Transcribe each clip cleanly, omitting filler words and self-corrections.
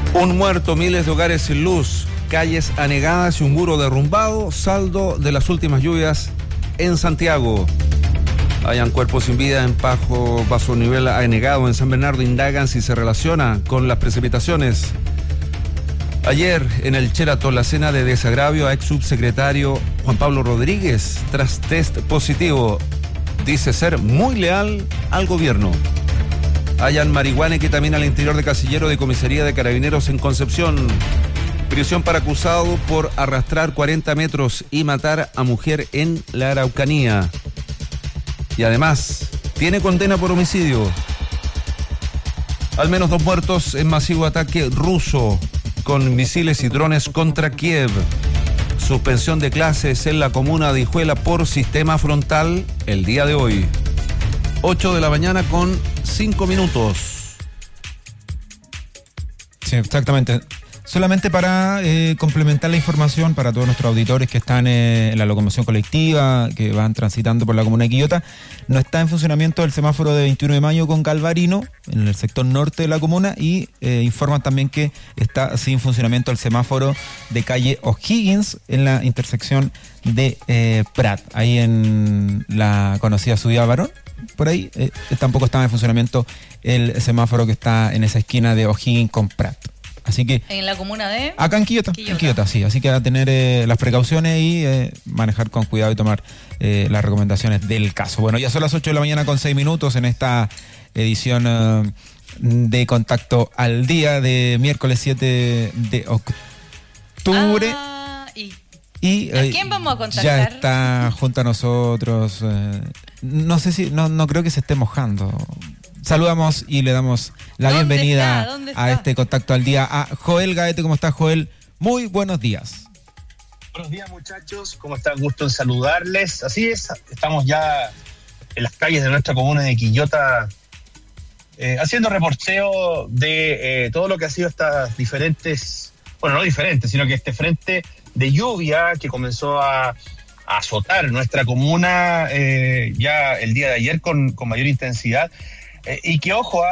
Un muerto, miles de hogares sin luz, calles anegadas y un muro derrumbado, saldo de las últimas lluvias en Santiago. Hayan cuerpos sin vida en bajo nivel anegado en San Bernardo, indagan si se relaciona con las precipitaciones. Ayer en el Sheraton, la cena de desagravio a ex subsecretario Juan Pablo Rodríguez tras test positivo. Dice ser muy leal al gobierno. Hallan marihuana y ketamina al interior de casillero de comisaría de Carabineros en Concepción. Prisión para acusado por arrastrar 40 metros y matar a mujer en la Araucanía. Y además, tiene condena por homicidio. Al menos 2 muertos en masivo ataque ruso con misiles y drones contra Kiev. Suspensión de clases en la comuna de Hijuela por sistema frontal el día de hoy. 8 de la mañana con 5 minutos. Sí, exactamente. Solamente para complementar la información para todos nuestros auditores que están en la locomoción colectiva, que van transitando por la comuna de Quillota, no está en funcionamiento el semáforo de 21 de mayo con Galvarino, en el sector norte de la comuna, y informan también que está sin funcionamiento el semáforo de calle O'Higgins en la intersección de Prat, ahí en la conocida subida Barón. Por ahí tampoco está en funcionamiento el semáforo que está en esa esquina de O'Higgins con Prat. Así que en la comuna de... Acá en Quillota. En Quillota, sí. Así que a tener las precauciones y manejar con cuidado y tomar las recomendaciones del caso. Bueno, ya son las 8 de la mañana con 6 minutos en esta edición de Contacto al Día de miércoles 7 de octubre. ¿Y a quién vamos a contactar? Ya está junto a nosotros. No sé si... No creo que se esté mojando. Saludamos y le damos la bienvenida a este Contacto al Día a Joel Gaete. ¿Cómo estás, Joel? Muy buenos días. Buenos días, muchachos. ¿Cómo están? Gusto en saludarles. Así es, estamos ya en las calles de nuestra comuna de Quillota haciendo reporteo de todo lo que ha sido estas diferentes, bueno, no diferentes, sino que este frente de lluvia que comenzó a azotar nuestra comuna ya el día de ayer con mayor intensidad. Y que, ojo,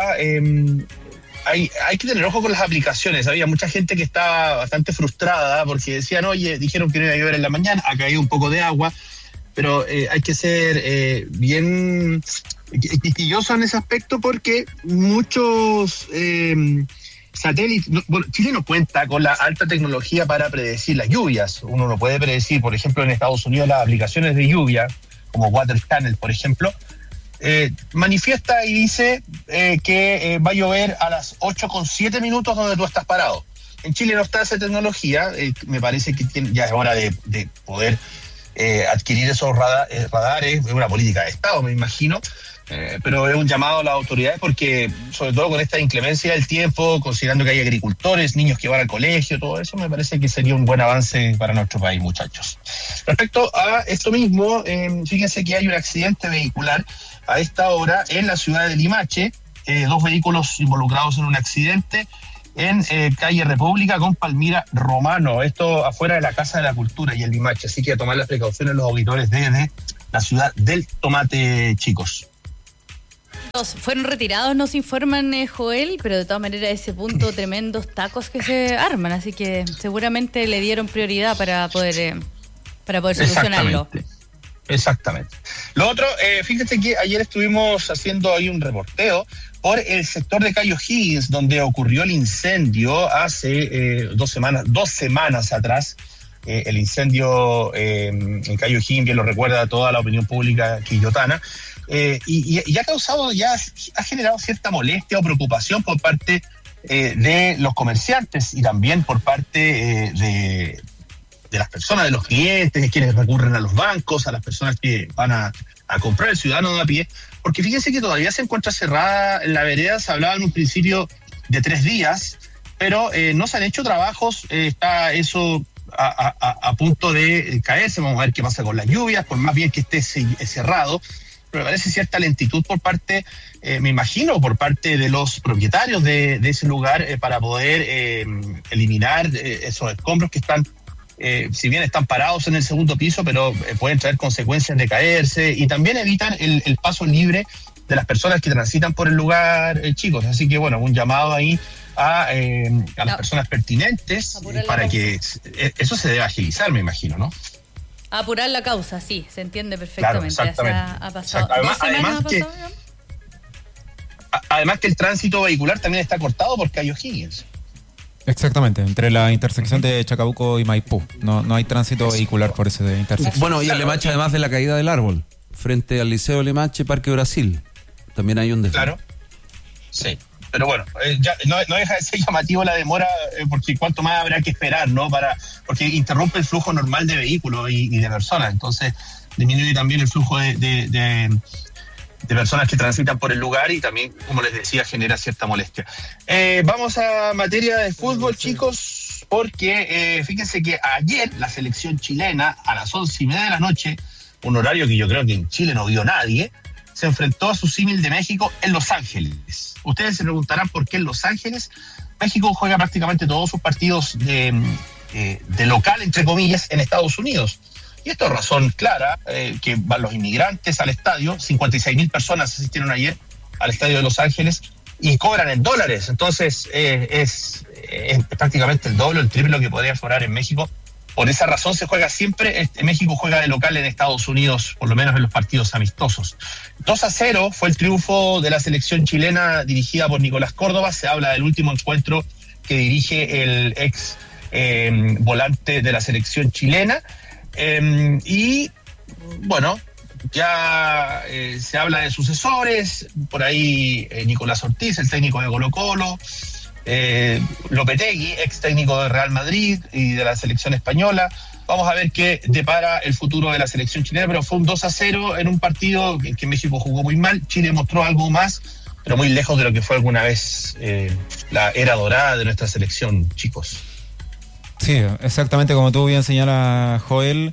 hay que tener ojo con las aplicaciones. Había mucha gente que estaba bastante frustrada porque decían, oye, dijeron que no iba a llover en la mañana, ha caído un poco de agua, pero hay que ser bien quisquilloso en ese aspecto porque muchos satélites... Bueno, Chile no cuenta con la alta tecnología para predecir las lluvias. Uno no puede predecir, por ejemplo, en Estados Unidos las aplicaciones de lluvia, como Water Channel, por ejemplo, manifiesta y dice que va a llover a las 8:07 minutos donde tú estás parado. En Chile no está esa tecnología. Me parece que ya es hora de poder adquirir esos radares. Es una política de Estado, me imagino, pero es un llamado a las autoridades porque, sobre todo con esta inclemencia del tiempo, considerando que hay agricultores, niños que van al colegio, todo eso, me parece que sería un buen avance para nuestro país, muchachos. Respecto a esto mismo, fíjense que hay un accidente vehicular a esta hora en la ciudad de Limache, 2 vehículos involucrados en un accidente en calle República con Palmira Romano, esto afuera de la Casa de la Cultura y el Limache, así que a tomar las precauciones los auditores desde la ciudad del tomate, chicos. Fueron retirados, nos informan, Joel, pero de todas maneras ese punto tremendos tacos que se arman, así que seguramente le dieron prioridad para poder solucionarlo. Exactamente. Lo otro, fíjate que ayer estuvimos haciendo ahí un reporteo por el sector de calle O'Higgins, donde ocurrió el incendio hace 2 semanas atrás. El incendio en calle O'Higgins, bien lo recuerda toda la opinión pública quillotana, y ha generado cierta molestia o preocupación por parte de los comerciantes y también por parte de las personas, de los clientes, de quienes recurren a los bancos, a las personas que van a comprar, el ciudadano de a pie, porque fíjense que todavía se encuentra cerrada en la vereda. Se hablaba en un principio de 3 días, pero no se han hecho trabajos, está eso a punto de caerse. Vamos a ver qué pasa con las lluvias, por más bien que esté cerrado, pero me parece cierta lentitud por parte, me imagino, por parte de los propietarios de ese lugar para poder eliminar esos escombros que están, si bien están parados en el segundo piso, pero pueden traer consecuencias de caerse y también evitan el paso libre de las personas que transitan por el lugar, chicos. Así que, bueno, un llamado ahí a las personas pertinentes para que eso se deba agilizar, me imagino, ¿no? Apurar la causa, sí, se entiende perfectamente. Claro, exactamente. Ha pasado además que el tránsito vehicular también está cortado por Cayo Higgins. Exactamente, entre la intersección de Chacabuco y Maipú. No hay tránsito vehicular por ese intersección. Bueno, y en Limache, además de la caída del árbol, frente al Liceo Limache, Parque Brasil, también hay un desvío. Claro, sí. Pero bueno, ya no deja de ser llamativo la demora, porque cuánto más habrá que esperar, ¿no? Porque interrumpe el flujo normal de vehículos y de personas. Entonces, disminuye también el flujo de personas que transitan por el lugar y también, como les decía, genera cierta molestia. Vamos a materia de fútbol, chicos, porque fíjense que ayer la selección chilena, a las 11:30 de la noche, un horario que yo creo que en Chile no vio nadie, se enfrentó a su símil de México en Los Ángeles. Ustedes se preguntarán por qué en Los Ángeles. México juega prácticamente todos sus partidos de local, entre comillas, en Estados Unidos. Y esto es razón clara, que van los inmigrantes al estadio. 56,000 personas asistieron ayer al estadio de Los Ángeles y cobran en dólares. Entonces es prácticamente el doble o el triple lo que podría cobrar en México. Por esa razón se juega siempre, México juega de local en Estados Unidos, por lo menos en los partidos amistosos. 2-0 fue el triunfo de la selección chilena dirigida por Nicolás Córdoba. Se habla del último encuentro que dirige el ex volante de la selección chilena. Y bueno, ya se habla de sucesores, por ahí Nicolás Ortiz, el técnico de Colo-Colo, Lopetegui, ex técnico de Real Madrid y de la selección española. Vamos a ver qué depara el futuro de la selección chilena, pero fue un 2-0 en un partido que México jugó muy mal. Chile mostró algo más, pero muy lejos de lo que fue alguna vez la era dorada de nuestra selección, chicos. Sí, exactamente como tú bien señalas, Joel.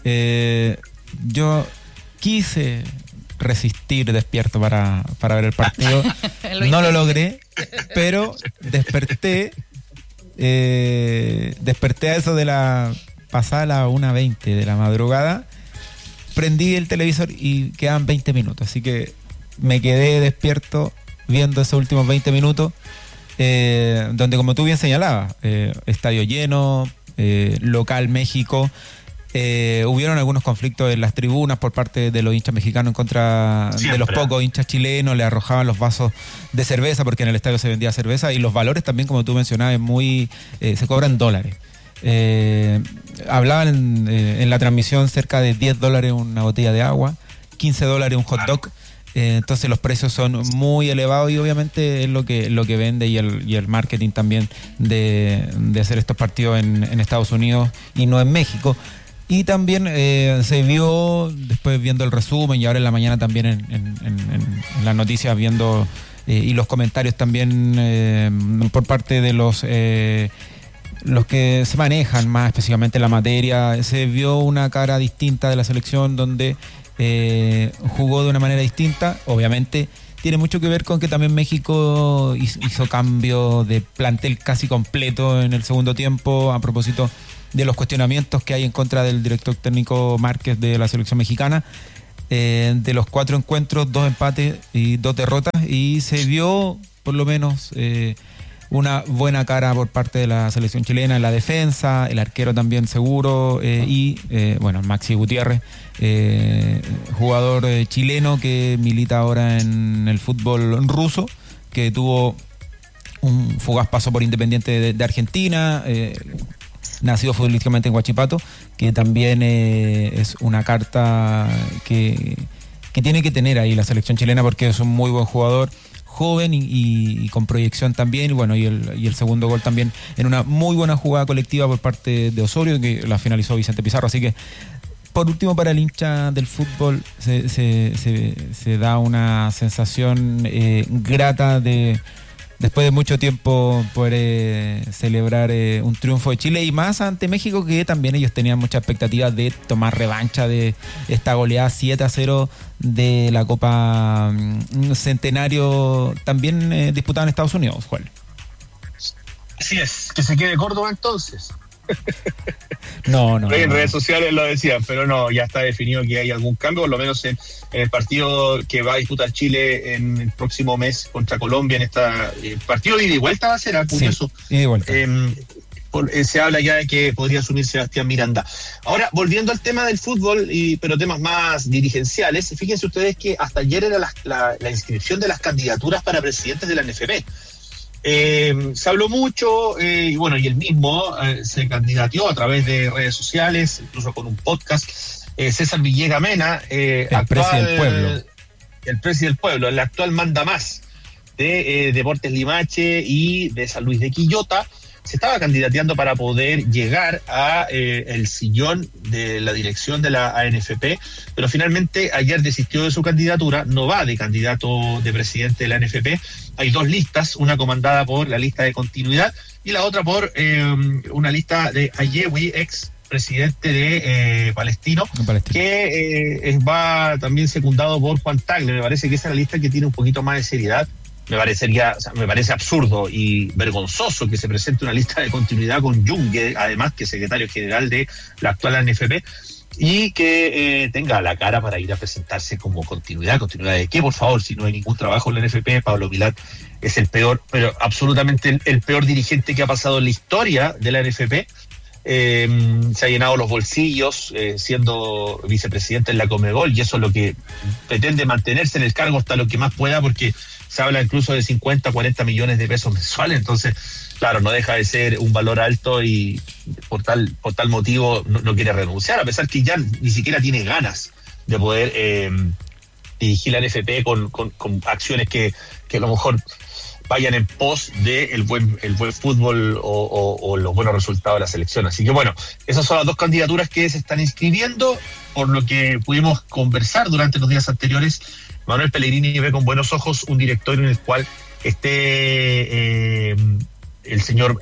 Yo quise resistir despierto para ver el partido. No lo logré, pero desperté a eso de la pasada la 1:20 de la madrugada, prendí el televisor y quedaban 20 minutos, así que me quedé despierto viendo esos últimos 20 minutos, donde, como tú bien señalabas, estadio lleno, local México. Hubieron algunos conflictos en las tribunas por parte de los hinchas mexicanos en contra de los pocos hinchas chilenos. Le arrojaban los vasos de cerveza porque en el estadio se vendía cerveza, y los valores también, como tú mencionabas, se cobran dólares. Hablaban en la transmisión cerca de $10 una botella de agua, $15 un hot dog. Entonces los precios son muy elevados y obviamente es lo que vende y el marketing también de hacer estos partidos en Estados Unidos y no en México. Y también se vio, después viendo el resumen y ahora en la mañana también en las noticias viendo y los comentarios también por parte de los que se manejan más específicamente la materia, se vio una cara distinta de la selección donde jugó de una manera distinta. Obviamente tiene mucho que ver con que también México hizo cambio de plantel casi completo en el segundo tiempo, a propósito de los cuestionamientos que hay en contra del director técnico Márquez de la selección mexicana. De los 4 encuentros, 2 empates y 2 derrotas, y se vio por lo menos una buena cara por parte de la selección chilena en la defensa, el arquero también seguro, y Maxi Gutiérrez, jugador chileno que milita ahora en el fútbol ruso, que tuvo un fugaz paso por Independiente de Argentina, nacido futbolísticamente en Huachipato, que también es una carta que tiene que tener ahí la selección chilena, porque es un muy buen jugador, joven y con proyección también, y el segundo gol también en una muy buena jugada colectiva por parte de Osorio, que la finalizó Vicente Pizarro. Así que, por último, para el hincha del fútbol se da una sensación grata de, después de mucho tiempo, poder celebrar un triunfo de Chile, y más ante México, que también ellos tenían muchas expectativas de tomar revancha de esta goleada 7-0 de la Copa Centenario, también disputada en Estados Unidos, Juan. Así es, que se quede Córdoba entonces. No. En redes sociales lo decían, pero no, ya está definido que hay algún cambio, por lo menos en el partido que va a disputar Chile en el próximo mes contra Colombia, en esta partido de ida y vuelta va a ser, curioso. Sí, ida y vuelta. Se habla ya de que podría asumir Sebastián Miranda. Ahora, volviendo al tema del fútbol, pero temas más dirigenciales, fíjense ustedes que hasta ayer era la inscripción de las candidaturas para presidentes de la NFP. Se habló mucho, y él mismo se candidateó a través de redes sociales, incluso con un podcast, César Villega Mena, el presidente del pueblo. El presidente del pueblo, el actual mandamás de Deportes Limache y de San Luis de Quillota. Se estaba candidateando para poder llegar a el sillón de la dirección de la ANFP, pero finalmente ayer desistió de su candidatura, no va de candidato de presidente de la ANFP. Hay dos listas, una comandada por la lista de continuidad y la otra por una lista de Ayewi, ex presidente de Palestino, que va también secundado por Juan Tagle. Me parece que esa es la lista que tiene un poquito más de seriedad. Me parece absurdo y vergonzoso que se presente una lista de continuidad con Yungue, además que secretario general de la actual ANFP, y que tenga la cara para ir a presentarse como continuidad. ¿Continuidad de qué, por favor? Si no hay ningún trabajo en la ANFP, Pablo Milat es el peor, pero absolutamente el peor dirigente que ha pasado en la historia de la ANFP. Se ha llenado los bolsillos siendo vicepresidente en la Conmebol, y eso es lo que pretende, mantenerse en el cargo hasta lo que más pueda, porque se habla incluso de 50, 40 millones de pesos mensuales. Entonces, claro, no deja de ser un valor alto y por tal motivo no quiere renunciar, a pesar que ya ni siquiera tiene ganas de poder dirigir la NFP con acciones que a lo mejor vayan en pos de el buen fútbol o los buenos resultados de la selección. Así que esas son las dos candidaturas que se están inscribiendo. Por lo que pudimos conversar durante los días anteriores, Manuel Pellegrini ve con buenos ojos un directorio en el cual esté el señor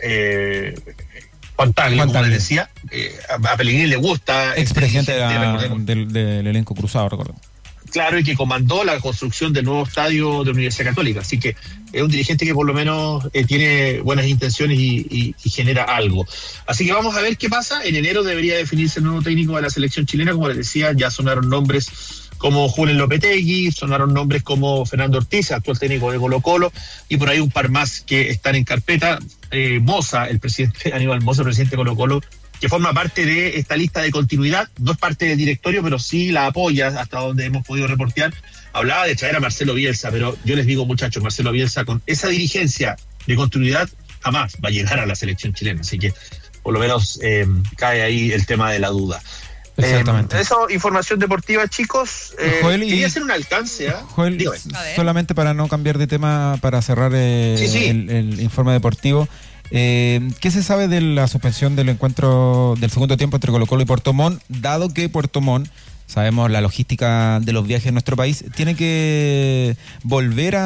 Juan Tagle, como les decía. A Pellegrini le gusta. Expresidente del elenco cruzado, recuerdo. Claro, y que comandó la construcción del nuevo estadio de la Universidad Católica. Así que es un dirigente que por lo menos tiene buenas intenciones y genera algo. Así que vamos a ver qué pasa. En enero debería definirse el nuevo técnico de la selección chilena. Como les decía, ya sonaron nombres como Julen Lopetegui, sonaron nombres como Fernando Ortiz, actual técnico de Colo-Colo, y por ahí un par más que están en carpeta. Moza, Aníbal Moza, el presidente de Colo-Colo, que forma parte de esta lista de continuidad, no es parte del directorio, pero sí la apoya hasta donde hemos podido reportear. Hablaba de traer a Marcelo Bielsa, pero yo les digo, muchachos, Marcelo Bielsa con esa dirigencia de continuidad jamás va a llegar a la selección chilena, así que por lo menos cae ahí el tema de la duda. Exactamente. Eso, información deportiva, chicos. Joel, quería hacer un alcance. Joel, solamente para no cambiar de tema, para cerrar el informe deportivo, ¿qué se sabe de la suspensión del encuentro del segundo tiempo entre Colo-Colo y Puerto Montt, dado que Puerto Montt, sabemos la logística de los viajes en nuestro país, tiene que volver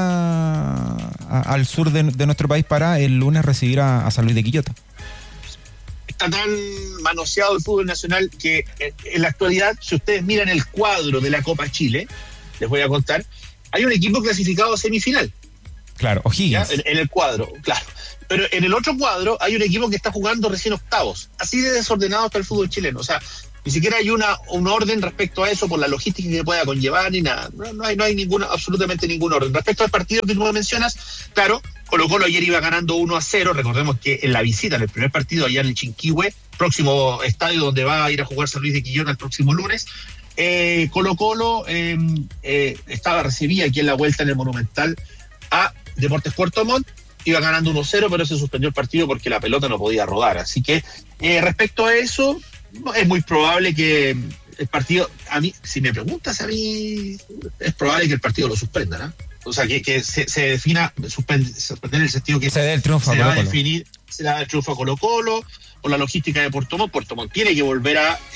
al sur de nuestro país para el lunes recibir a San Luis de Quillota? Está tan manoseado el fútbol nacional que en la actualidad, si ustedes miran el cuadro de la Copa Chile, les voy a contar, hay un equipo clasificado a semifinal. Claro, O'Higgins. En el cuadro, claro. Pero en el otro cuadro hay un equipo que está jugando recién octavos. Así de desordenado está el fútbol chileno. O sea, ni siquiera hay un orden respecto a eso por la logística que pueda conllevar ni nada. No hay absolutamente ningún orden. Respecto al partido que tú me mencionas, claro, Colo-Colo ayer iba ganando 1-0. Recordemos que en la visita, en el primer partido allá en el Chinquihue, próximo estadio donde va a ir a jugar San Luis de Quillota el próximo lunes, Colo-Colo recibía aquí en la vuelta en el Monumental a Deportes Puerto Montt. Iba ganando 1-0, pero se suspendió el partido porque la pelota no podía rodar. Así que respecto a eso, es muy probable que el partido, a mí, si me preguntas a mí, es probable que el partido lo suspendan, ¿no? O sea, que se defina suspender en el sentido que se dé el triunfo se va a definir, se da el triunfo a Colo-Colo por la logística de Puerto Montt. Puerto Montt tiene que volver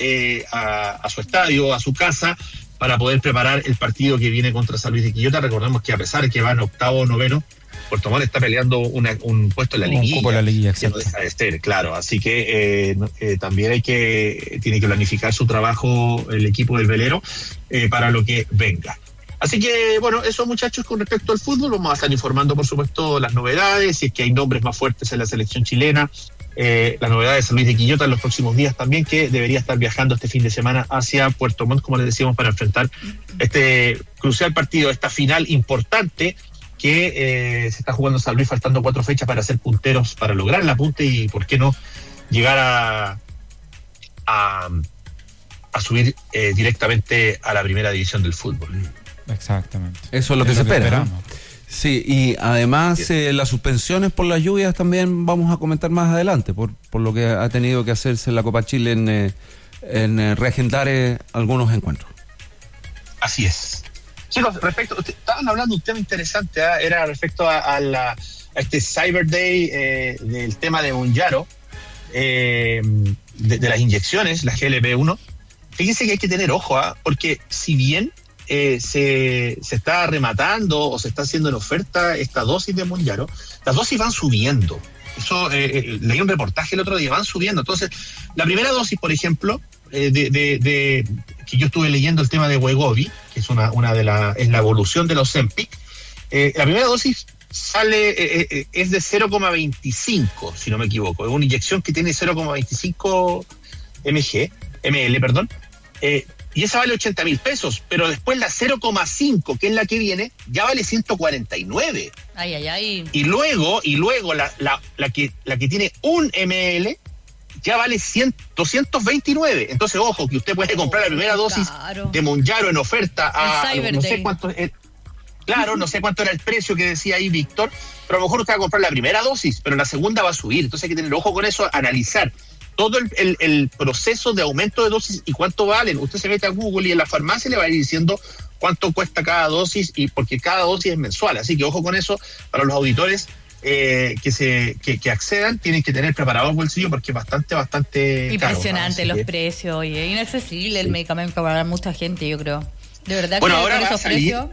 a su estadio, a su casa, para poder preparar el partido que viene contra San Luis de Quillota. Recordemos que a pesar de que va en octavo o noveno, Puerto Montt está peleando un puesto en la liguilla. Un cupo en la liguilla, que no deja de ser, claro. Así que también tiene que planificar su trabajo el equipo del velero para lo que venga. Así que, eso, muchachos, con respecto al fútbol, vamos a estar informando, por supuesto, las novedades, si es que hay nombres más fuertes en la selección chilena, la novedad de San Luis de Quillota en los próximos días también, que debería estar viajando este fin de semana hacia Puerto Montt, como les decíamos, para enfrentar este crucial partido, esta final importante que se está jugando San Luis, faltando 4 fechas para ser punteros, para lograr el apunte y, ¿por qué no?, llegar a subir directamente a la primera división del fútbol. Exactamente. Eso es lo que se espera. Sí, y además las suspensiones por las lluvias también vamos a comentar más adelante, por lo que ha tenido que hacerse la Copa Chile en reagendar algunos encuentros. Así es. Chicos, estaban hablando de un tema interesante, era respecto a este Cyber Day del tema de Monjaro, de las inyecciones, la GLP-1. Fíjense que hay que tener ojo, porque si bien se está rematando o se está haciendo en oferta esta dosis de Monjaro, las dosis van subiendo. Eso leí un reportaje el otro día, van subiendo. Entonces, la primera dosis, por ejemplo, que yo estuve leyendo el tema de Wegovy, que es es la evolución de los Ozempic, la primera dosis sale es de 0,25, si no me equivoco. Es una inyección que tiene 0,25 ml, perdón. Y esa vale 80.000 pesos, pero después la 0,5, que es la que viene, ya vale 149. Ay. Y luego la que tiene 1 ml ya vale 229. Entonces, ojo, que usted puede comprar la primera dosis de Monjaro en oferta a no sé cuánto. Claro, no sé cuánto era el precio que decía ahí Víctor, pero a lo mejor usted va a comprar la primera dosis, pero la segunda va a subir. Entonces hay que tener ojo con eso, analizar todo el proceso de aumento de dosis y cuánto valen. Usted se mete a Google y en la farmacia le va a ir diciendo cuánto cuesta cada dosis, y porque cada dosis es mensual. Así que ojo con eso para los auditores que accedan. Tienen que tener preparado el bolsillo porque es bastante impresionante caro, ¿no? Los precios, oye, inaccesible el medicamento para mucha gente, yo creo. De verdad bueno, que ahora con esos precios.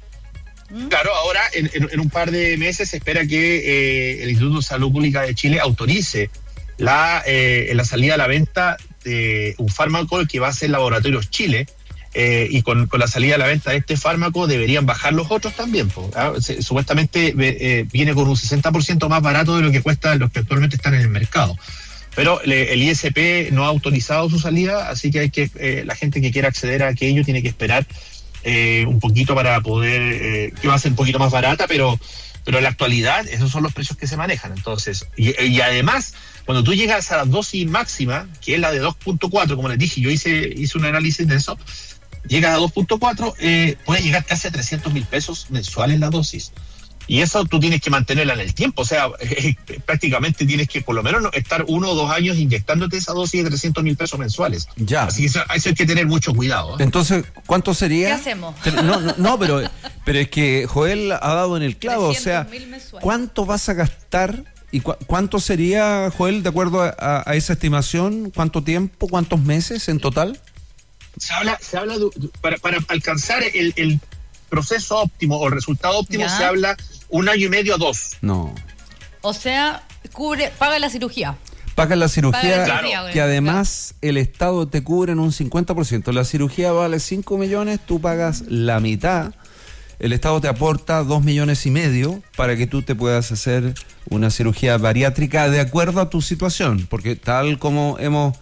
Claro, ahora en un par de meses se espera que el Instituto de Salud Pública de Chile autorice la salida a la venta de un fármaco que va a ser Laboratorios Chile, y con la salida a la venta de este fármaco deberían bajar los otros también. Supuestamente viene con un 60% más barato de lo que cuesta los que actualmente están en el mercado. Pero el ISP no ha autorizado su salida, así que la gente que quiera acceder a aquello tiene que esperar un poquito para poder, que va a ser un poquito más barata, pero en la actualidad esos son los precios que se manejan. Entonces, y además, cuando tú llegas a la dosis máxima, que es la de 2.4, como les dije, yo hice un análisis de eso, llegas a 2.4, puede llegar casi a 300.000 pesos mensuales la dosis. Y eso tú tienes que mantenerla en el tiempo, o sea, prácticamente tienes que por lo menos estar 1 o 2 años inyectándote esa dosis de 300.000 pesos mensuales. Ya. Así que eso hay que tener mucho cuidado. Entonces, ¿cuánto sería? ¿Qué hacemos? No, pero es que Joel ha dado en el clavo, o sea, ¿cuánto vas a gastar y cuánto sería, Joel, de acuerdo a esa estimación? ¿Cuánto tiempo, cuántos meses en total? Se habla para alcanzar el proceso óptimo o el resultado óptimo, se habla 1 año y medio a 2. No. O sea, paga la cirugía. Paga la cirugía, claro. Que además el Estado te cubre en un 50%. La cirugía vale 5 millones, tú pagas la mitad. El Estado te aporta 2,5 millones para que tú te puedas hacer una cirugía bariátrica de acuerdo a tu situación, porque tal como hemos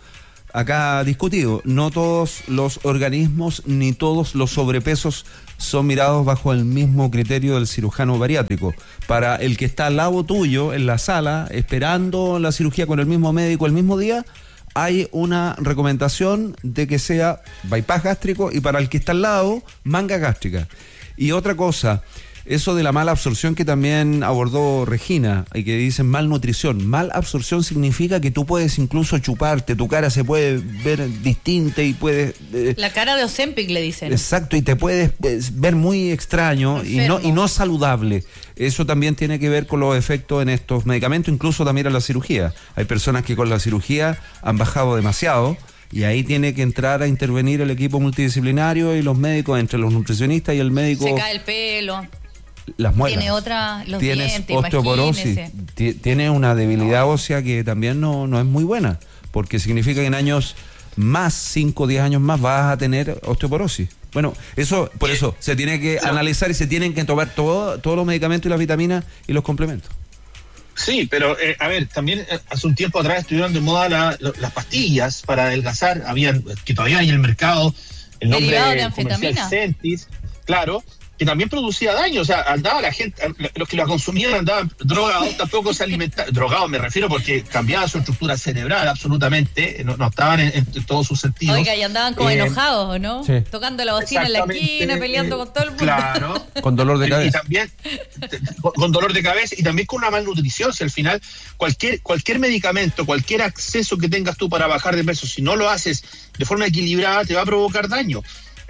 acá discutido, no todos los organismos ni todos los sobrepesos son mirados bajo el mismo criterio del cirujano bariátrico. Para el que está al lado tuyo en la sala esperando la cirugía con el mismo médico el mismo día, hay una recomendación de que sea bypass gástrico, y para el que está al lado, manga gástrica. Y otra cosa, eso de la mala absorción que también abordó Regina, y que dicen malnutrición. Mal absorción significa que tú puedes incluso chuparte, tu cara se puede ver distinta y puedes... la cara de Ozempic le dicen. Exacto, y te puedes ver muy extraño y no saludable. Eso también tiene que ver con los efectos en estos medicamentos, incluso también en la cirugía. Hay personas que con la cirugía han bajado demasiado, y ahí tiene que entrar a intervenir el equipo multidisciplinario y los médicos, entre los nutricionistas y el médico. Se cae el pelo. Las muelas. Tiene los tienes dientes, osteoporosis, tiene una debilidad ósea que también no es muy buena, porque significa que en años más, 5 o 10 años más, vas a tener osteoporosis. Bueno, por eso se tiene que analizar y se tienen que tomar todos los medicamentos y las vitaminas y los complementos. Sí, pero a ver, también hace un tiempo atrás estuvieron de moda las pastillas para adelgazar, que todavía hay en el mercado, el nombre derivado de anfetamina. comercial Centis, claro, que también producía daño, o sea, andaba la gente, los que la consumían andaban drogados, tampoco se alimentaban, drogados me refiero porque cambiaba su estructura cerebral absolutamente, no estaban en todos sus sentidos. Oiga, y andaban como enojados, ¿no? Sí. Tocando la bocina en la esquina, peleando con todo el mundo. Claro. Con dolor de cabeza. Y también con dolor de cabeza y también con una malnutrición. Si al final cualquier medicamento, cualquier acceso que tengas tú para bajar de peso, si no lo haces de forma equilibrada, te va a provocar daño.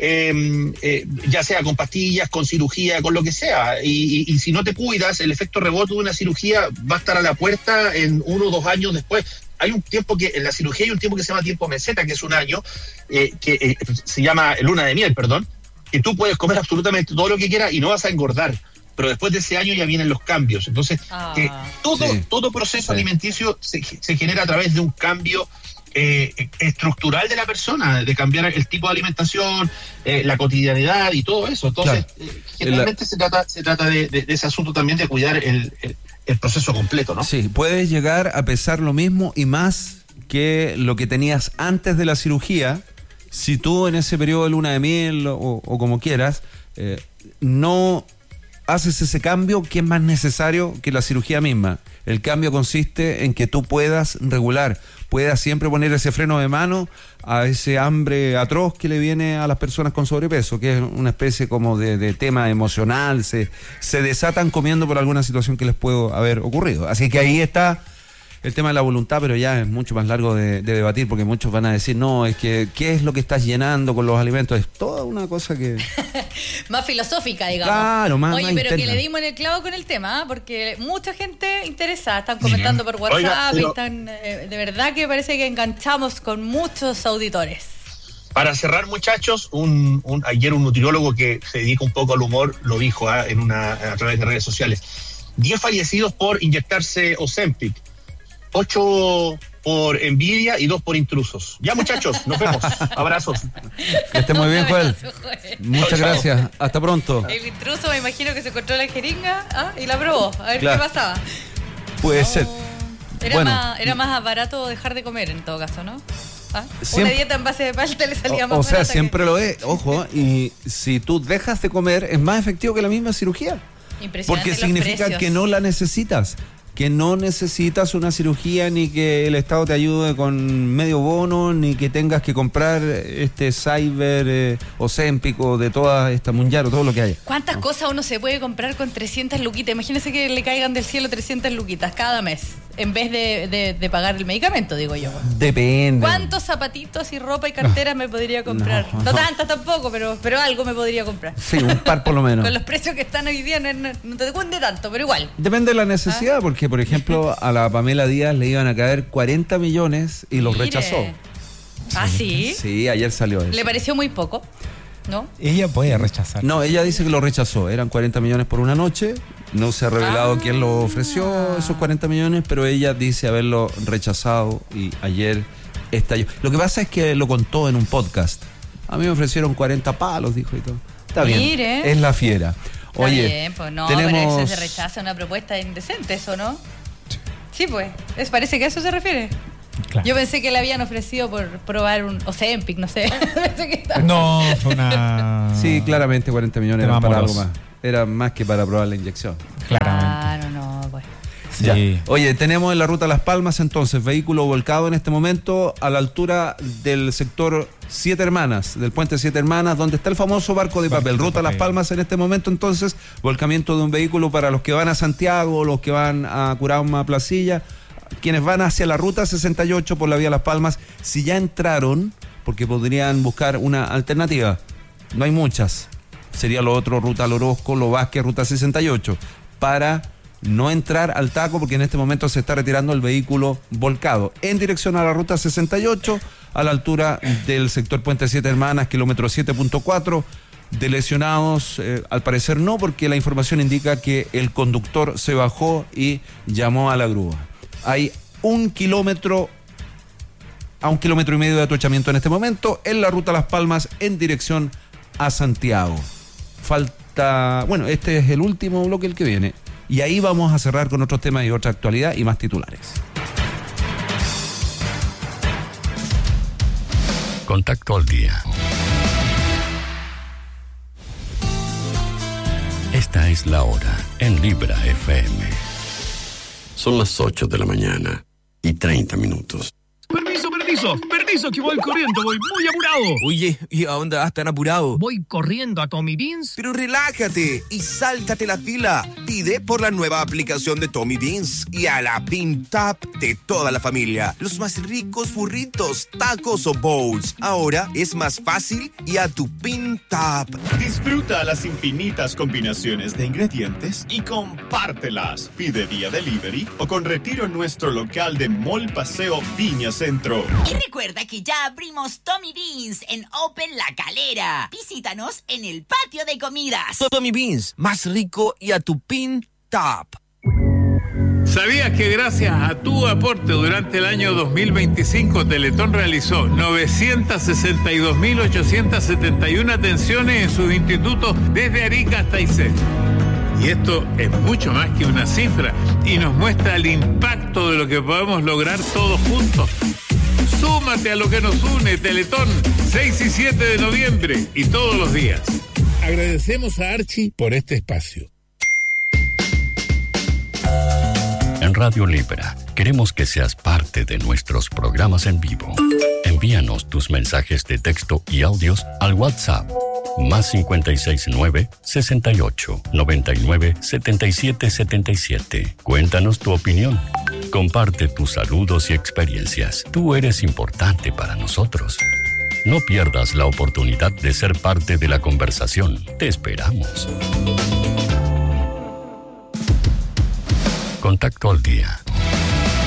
Ya sea con pastillas, con cirugía, con lo que sea. Y si no te cuidas, el efecto rebote de una cirugía va a estar a la puerta en 1 o 2 años después. Hay un tiempo en la cirugía hay un tiempo que se llama tiempo meseta, que es 1 año, que se llama luna de miel, que tú puedes comer absolutamente todo lo que quieras y no vas a engordar. Pero después de ese año ya vienen los cambios. Entonces, todo proceso alimenticio se genera a través de un cambio estructural de la persona, de cambiar el tipo de alimentación, la cotidianidad y todo eso. Entonces, generalmente se trata de ese asunto también, de cuidar el proceso completo, ¿no? Sí, puedes llegar a pesar lo mismo y más que lo que tenías antes de la cirugía, si tú en ese periodo de luna de miel o como quieras, no haces ese cambio que es más necesario que la cirugía misma. El cambio consiste en que tú puedas regular, puedas siempre poner ese freno de mano a ese hambre atroz que le viene a las personas con sobrepeso, que es una especie como de tema emocional, se desatan comiendo por alguna situación que les puede haber ocurrido. Así que ahí está el tema de la voluntad, pero ya es mucho más largo de debatir, porque muchos van a decir, no, es que ¿qué es lo que estás llenando con los alimentos? Es toda una cosa que... más filosófica, digamos. Claro, más Oye, más pero interna. que le dimos en el clavo con el tema, porque mucha gente interesada, están comentando por WhatsApp. Oiga, pero... y están, de verdad que parece que enganchamos con muchos auditores. Para cerrar, muchachos, ayer un nutriólogo que se dedica un poco al humor lo dijo a través de redes sociales. 10 fallecidos por inyectarse Ozempic, 8 por envidia y 2 por intrusos. Ya, muchachos, nos vemos. Abrazos. Que esté muy bien, Joel. Muchas Chao, gracias. Hasta pronto. El intruso me imagino que se encontró la jeringa y la probó, a ver Claro. qué pasaba. Puede ser. Era más barato dejar de comer en todo caso, ¿no? Siempre- Una dieta en base de palta le salía más O sea, barata siempre lo es. Ojo, y si tú dejas de comer, es más efectivo que la misma cirugía. Impresionante Porque los significa precios. que no la necesitas. Que no necesitas una cirugía, ni que el Estado te ayude con medio bono, ni que tengas que comprar Cyber Ozempic o de toda esta Mounjaro, todo lo que haya. ¿Cuántas cosas uno se puede comprar con 300 luquitas? Imagínese que le caigan del cielo 300 luquitas cada mes, en vez de pagar el medicamento, digo yo. Depende. ¿Cuántos zapatitos y ropa y carteras me podría comprar? No tantas tampoco, pero algo me podría comprar. Sí, un par por lo menos. Con los precios que están hoy día no te cunde tanto, pero igual. Depende de la necesidad, porque, por ejemplo, a la Pamela Díaz le iban a caer 40 millones y los Mire. rechazó. ¿Ah, sí? Sí, ayer salió eso. ¿Le pareció muy poco? ¿No? Ella puede rechazar. No, ella dice que lo rechazó. Eran 40 millones por una noche. No se ha revelado quién lo ofreció esos 40 millones, pero ella dice haberlo rechazado y ayer estalló. Lo que pasa es que lo contó en un podcast. A mí me ofrecieron 40 palos, dijo y todo. Está bien. Mire. Es la fiera. Oye, Está bien, pues no, tenemos... pero eso se rechaza una propuesta indecente, ¿eso no? Sí, pues. Parece que a eso se refiere. Claro. Yo pensé que le habían ofrecido por probar un Ozempic, no sé. Pensé que estaba- No, fue una... Sí, claramente 40 millones Tema eran para algo amoroso. más. Era más que para probar la inyección. Claramente. Claro, no, pues. Sí. Ya. Oye, tenemos en la ruta Las Palmas entonces vehículo volcado en este momento a la altura del sector Siete Hermanas, del puente Siete Hermanas, donde está el famoso barco de papel. Ruta Las Palmas en este momento entonces, volcamiento de un vehículo para los que van a Santiago, los que van a Curauma, Placilla, quienes van hacia la ruta 68 por la vía Las Palmas. Si ya entraron, porque podrían buscar una alternativa, no hay muchas. Sería lo otro, ruta Al Orozco, Lo Vázquez, ruta 68, para no entrar al taco, porque en este momento se está retirando el vehículo volcado en dirección a la ruta 68, a la altura del sector Puente Siete Hermanas, kilómetro 7.4. De lesionados, al parecer no, porque la información indica que el conductor se bajó y llamó a la grúa. Hay 1 kilómetro a 1,5 kilómetros de atochamiento en este momento en la ruta Las Palmas en dirección a Santiago. Falta, bueno, este es el último bloque, el que viene. y ahí vamos a cerrar con otros temas y otra actualidad y más titulares. Contacto al día. Esta es la hora en Libra FM. Son las 8 de la mañana y 30 minutos. Permiso, que voy corriendo, voy muy apurado. Oye, ¿y a dónde vas tan apurado? Voy corriendo a Tommy Beans. Pero relájate y sáltate la fila. Pide por la nueva aplicación de Tommy Beans y a la Bean Tap de toda la familia. Los más ricos burritos, tacos o bowls. Ahora es más fácil y a tu Bean Tap. Disfruta las infinitas combinaciones de ingredientes y compártelas. Pide vía delivery o con retiro en nuestro local de Mall Paseo Viña Centro. Y recuerda que ya abrimos Tommy Beans en Open La Calera. Visítanos en el patio de comidas. Tommy Beans, más rico y a tu Bean Tap. ¿Sabías que gracias a tu aporte durante el año 2025 Teletón realizó 962.871 atenciones en sus institutos desde Arica hasta Aysén? Y esto es mucho más que una cifra y nos muestra el impacto de lo que podemos lograr todos juntos. Súmate a lo que nos une, Teletón, 6 y 7 de noviembre y todos los días. Agradecemos a Archie por este espacio. En Radio Libra, queremos que seas parte de nuestros programas en vivo. Envíanos tus mensajes de texto y audios al WhatsApp más 569 68 99 77 77. Cuéntanos tu opinión. Comparte tus saludos y experiencias. Tú eres importante para nosotros. No pierdas la oportunidad de ser parte de la conversación. Te esperamos. Contacto al día.